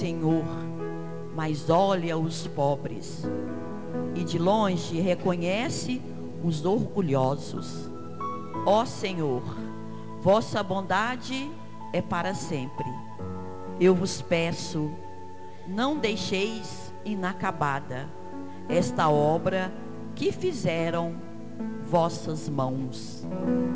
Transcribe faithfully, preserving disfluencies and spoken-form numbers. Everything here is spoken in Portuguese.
Senhor, mas olha os pobres, e de longe reconhece os orgulhosos. Ó Senhor, vossa bondade é para sempre. Eu vos peço, não deixeis inacabada esta obra que fizeram vossas mãos.